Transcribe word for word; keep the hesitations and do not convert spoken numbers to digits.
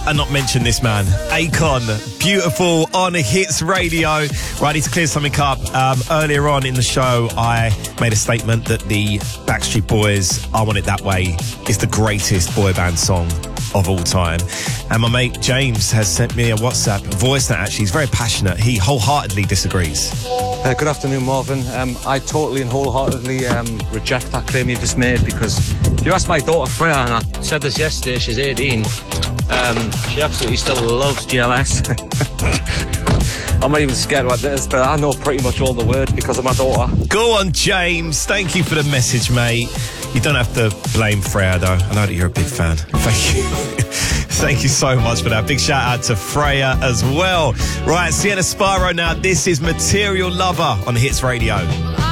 and not mention this man, Akon. Beautiful on Hits Radio. Right, I need to clear something up. Um, earlier on in the show, I made a statement that the Backstreet Boys' I Want It That Way is the greatest boy band song of all time. And my mate James has sent me a WhatsApp a voice that actually is very passionate. He wholeheartedly disagrees. Uh, good afternoon, Marvin. Um, I totally and wholeheartedly um, reject that claim you just made, because if you ask my daughter Freya, and I said this yesterday, she's eighteen, um, she absolutely still loves G L S. I'm not even scared what this, but I know pretty much all the words because of my daughter. Go on, James. Thank you for the message, mate. You don't have to blame Freya, though. I know that you're a big fan. Thank you. Thank you so much for that. Big shout out to Freya as well. Right, Sienna Sparrow now. This is Material Lover on Hits Radio.